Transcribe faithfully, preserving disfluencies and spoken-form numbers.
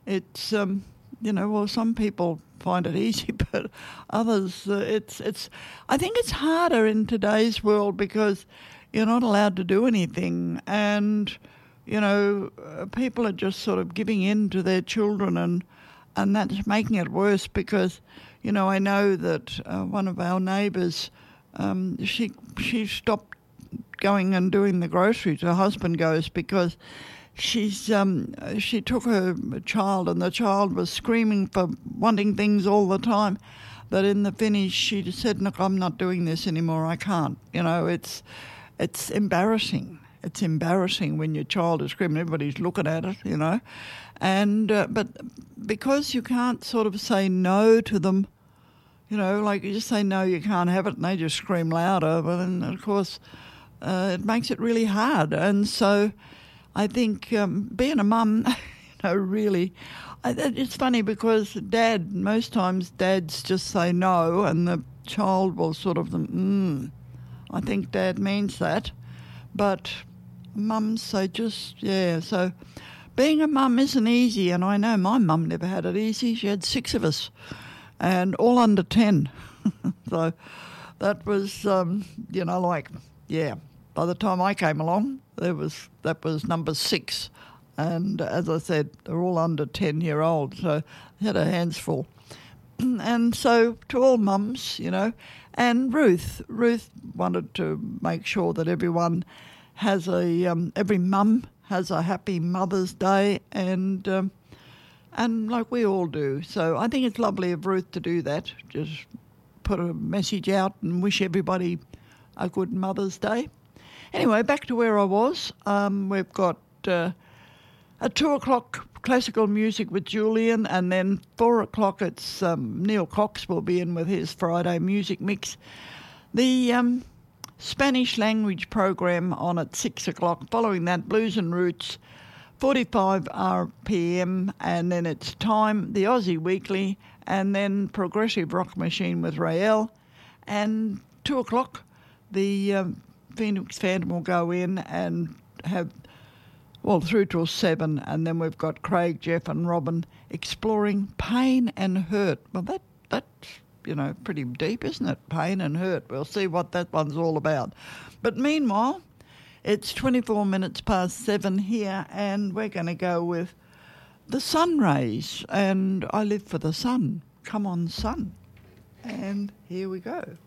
it's, um, you know, well, some people find it easy, but others, uh, it's, it's, I think it's harder in today's world because you're not allowed to do anything, and, you know, uh, people are just sort of giving in to their children, and, and that's making it worse because, you know, I know that uh, one of our neighbours, um, she, she stopped going and doing the groceries. Her husband goes because she's um, she took her child, and the child was screaming for wanting things all the time. But in the finish, she said, "Look, I'm not doing this anymore. I can't." You know, it's it's embarrassing. It's embarrassing when your child is screaming. Everybody's looking at it, you know, and uh, but because you can't sort of say no to them, you know, like you just say no, you can't have it, and they just scream louder. But then, of course, uh, it makes it really hard. And so I think um, being a mum, you know, really, I, it's funny because dad, most times dads just say no, and the child will sort of, mm, I think dad means that. But mums say just, yeah, so being a mum isn't easy, and I know my mum never had it easy. She had six of us, and all under ten. So that was, um, you know, like, yeah, by the time I came along, there was that was number six. And as I said, they're all under ten-year-old, so they had their hands full. And so to all mums, you know, and Ruth, Ruth wanted to make sure that everyone has a, um, every mum has a happy Mother's Day, and um, and like we all do. So I think it's lovely of Ruth to do that, just put a message out and wish everybody a good Mother's Day. Anyway, back to where I was. Um, we've got uh, at two o'clock classical music with Julian, and then four o'clock it's um, Neil Cox will be in with his Friday music mix. The um, Spanish language program on at six o'clock. Following that, Blues and Roots, forty-five R P M, and then it's Time, the Aussie Weekly, and then Progressive Rock Machine with Rael. And two o'clock, the um, Phoenix Phantom will go in and have, well, through till seven, and then we've got Craig, Jeff and Robin exploring pain and hurt. Well, that that's, you know, pretty deep, isn't it? Pain and hurt. We'll see what that one's all about. But meanwhile, it's twenty-four minutes past seven here, and we're going to go with the sun rays, and I live for the sun. Come on, sun. And here we go.